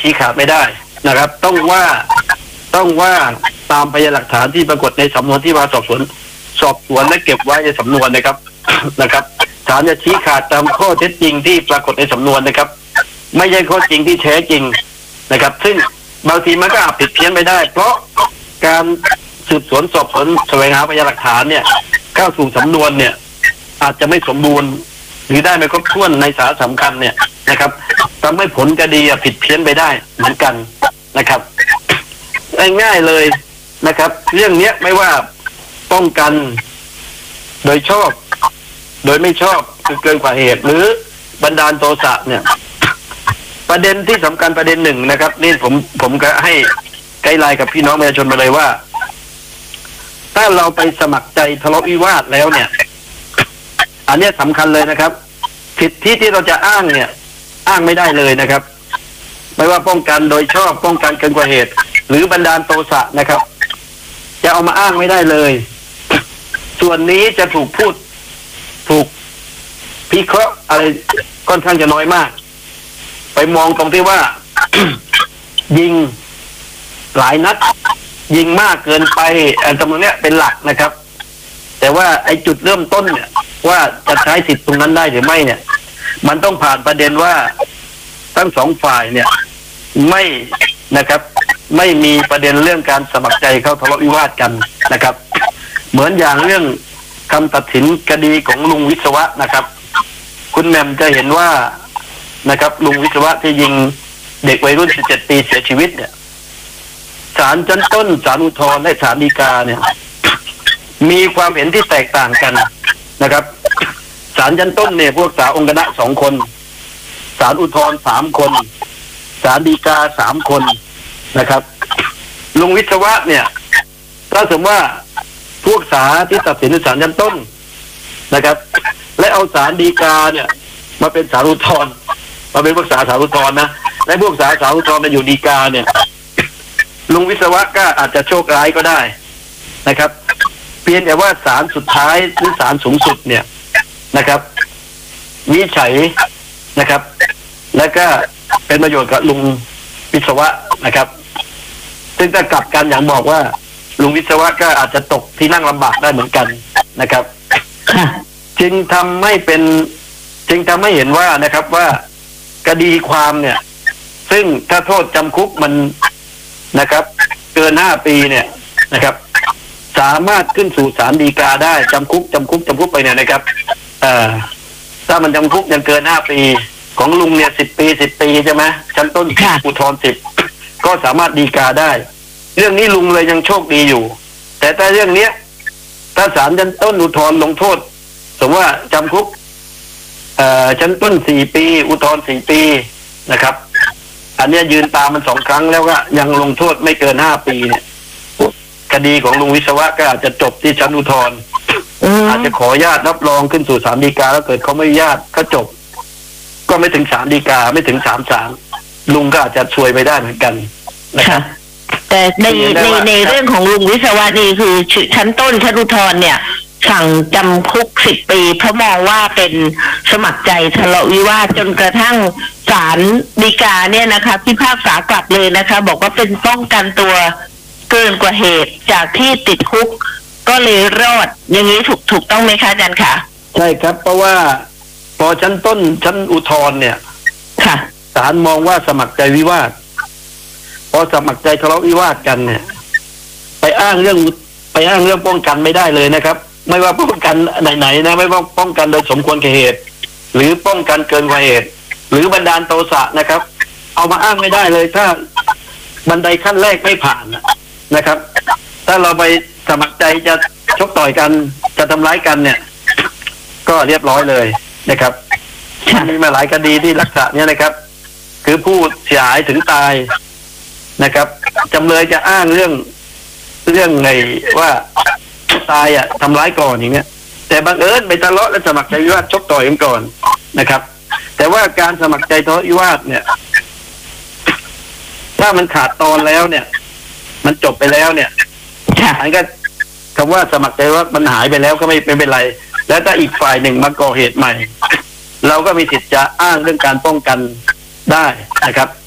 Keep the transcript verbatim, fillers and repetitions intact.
ชี้ขาดไม่ได้นะครับต้องว่าต้องว่าตามพยานหลักฐานที่ปรากฏในสำนวนที่มาสอบสวนสอบสวนและเก็บไว้ในสำนวนนะครับ นะครับศาลจะชี้ขาดตามข้อเท็จจริงที่ปรากฏในสำนวนนะครับไม่ใช่ข้อจริงที่แท้จริงนะครับซึ่งบางทีมันก็อาจผิดเพี้ยนไปได้เพราะการสืบสวนสอบสวนแสวงหาพยานหลักฐานเนี่ยเข้าสู่สำนวนเนี่ยอาจจะไม่สมบูรณ์หรือได้ไม่ครบถ้วนในสาระสำคัญเนี่ยนะครับทำให้ผลคดีผิดเพี้ยนไปได้เหมือนกันนะครับง่ายๆเลยนะครับเรื่องนี้ไม่ว่าป้องกันโดยชอบโดยไม่ชอบคือเกินกว่าเหตุหรือบันดาลโทสะเนี่ยประเด็นที่สำคัญประเด็นหนึ่งนะครับนี่ผมผมก็ให้ไกด์ไลน์กับพี่น้องประชาชนมาเลยว่าถ้าเราไปสมัครใจทะเลาะวิวาทแล้วเนี่ยอันนี้สำคัญเลยนะครับสิทธิที่เราจะอ้างเนี่ยอ้างไม่ได้เลยนะครับไม่ว่าป้องกันโดยชอบป้องกันเกินกว่าเหตุหรือบันดาลโทสะนะครับจะเอามาอ้างไม่ได้เลยส่วนนี้จะถูกพูดถูกพิเคราะห์อะไรค่อนข้างจะน้อยมากไปมองตรงที่ว่า ยิงหลายนัดยิงมากเกินไปอันตรงนี้เป็นหลักนะครับแต่ว่าไอ้จุดเริ่มต้นเนี่ยว่าจะใช้สิทธิ์ตรงนั้นได้หรือไม่เนี่ยมันต้องผ่านประเด็นว่าทั้งสองฝ่ายเนี่ยไม่นะครับไม่มีประเด็นเรื่องการสมัครใจเข้าทะเลาะวิวาทกันนะครับเหมือนอย่างเรื่องคำตัดสินคดีของลุงวิศวะนะครับคุณแหม่มจะเห็นว่านะครับลุงวิศวะที่ยิงเด็กวัยรุ่นสิบเจ็ดปีเสียชีวิตเนี่ยศาลชั้นต้นศาลอุทธรณ์และศาลฎีกาเนี่ยมีความเห็นที่แตกต่างกันนะครับศาลชั้นต้นเนี่ยพวกษาองค์คณะสองคนศาลอุทธรณ์สามคนศาลฎีกาสามคนนะครับลุงวิศวะเนี่ยถ้าสมมติว่าพวกศาลที่ตัดสินในศาลชั้นต้นนะครับและเอาศาลฎีกาเนี่ยมาเป็นศาลอุทธรณ์มาเป็นพวกศาลศาลอุทธรณ์นะและพวกศาลศาลอุทธรณ์มาอยู่ฎีกาเนี่ยลุงวิศวะก็อาจจะโชคร้ายก็ได้นะครับเพียงแต่ว่าศาลสุดท้ายหรือศาลสูงสุดเนี่ยนะครับวินิจฉัยนะครับแล้วก็เป็นประโยชน์กับลุงวิศวะนะครับซึ่งถ้ากลับกันอย่างบอกว่าลุงวิศวะก็อาจจะตกที่นั่งลำบากได้เหมือนกันนะครับจึงทำให้เป็นจึงทำให้เห็นว่านะครับว่าคดีความเนี่ยซึ่งถ้าโทษจำคุกมันนะครับเกินห้าปีเนี่ยนะครับสามารถขึ้นสู่ศาลฎีกาได้จำคุกจำคุกจำคุกไปเนี่ยนะครับเอ่อถ้ามันจำคุกยังเกินห้าปีของลุงเนี่ยสิบปีสิบปีใช่ไหมชั้นต้นอุทธรณ์สิบก็สามารถฎีกาได้เรื่องนี้ลุงเลยยังโชคดีอยู่แต่ถ้าเรื่องเนี้ยถ้าศาลชั้นต้นอุทธรณ์ลงโทษสมมติว่าจำคุกเอ่อชั้นต้นสี่ปีอุทธรณ์สี่ปีนะครับอันนี้ยืนตามมันสองครั้งแล้วก็ยังลงโทษไม่เกินห้าปีเนี่ยคดีของลุงวิศวะก็อาจจะจบที่ชั้นอุทธรณ์อาจจะขอญาตรับรองขึ้นสู่ศาลฎีกาแล้วเกิดเขาไม่ญาตก็จบก็ไม่ถึงศาลฎีกาไม่ถึงศาลศาลลุงก็อาจจะช่วยไปได้เหมือนกันนะครับแต่ในในในเรื่องของลุงวิศวะนี่คือชั้นต้นชั้นอุทธรณ์เนี่ยสั่งจำคุกสิบปีเพราะมองว่าเป็นสมัครใจทะเลาะวิวาทจนกระทั่งศาลฎีกาเนี่ยนะคะพิพากษากลับเลยนะคะบอกว่าเป็นป้องกันตัวเกินกว่าเหตุจากที่ติดคุกก็เลยรอดอย่างนี้ถูกถูกต้องไหมคะอาจารย์คะใช่ครับเพราะว่าพอชั้นต้นชั้นอุทธรณ์เนี่ยค่ะศาลมองว่าสมัครใจวิวาทพอสมัครใจทะเลาะวิวาทกันเนี่ยไปอ้างเรื่องไปอ้างเรื่องป้องกันไม่ได้เลยนะครับไม่ว่าป้องกันไหนๆนะไม่ว่าป้องกันโดยสมควรแก่เหตุหรือป้องกันเกินกว่าเหตุหรือบันดาลโทสะนะครับเอามาอ้างไม่ได้เลยถ้าบันไดขั้นแรกไม่ผ่านนะครับถ้าเราไปสมัครใจจะชกต่อยกันจะทำร้ายกันเนี่ยก็เรียบร้อยเลยนะครับมีมาหลายคดีที่ลักษณะนี้นะครับคือผู้เสียหายถึงตายนะครับจำเลยจะอ้างเรื่องเรื่องไงว่าตายอ่ะทำร้ายก่อนอย่างเงี้ยแต่บังเอิญไปทะเลาะและสมัครใจวิวาทชกต่อยกันก่อนนะครับแต่ว่าการสมัครใจทะเลาะวิวาทเนี่ยถ้ามันขาดตอนแล้วเนี่ยมันจบไปแล้วเนี่ยอันก็คำว่าสมัครใจว่ามันหายไปแล้วก็ไม่เป็นไรแล้วถ้าอีกฝ่ายหนึ่งมาก่อเหตุใหม่เราก็มีสิทธิ์จะอ้างเรื่องการป้องกันได้นะครับ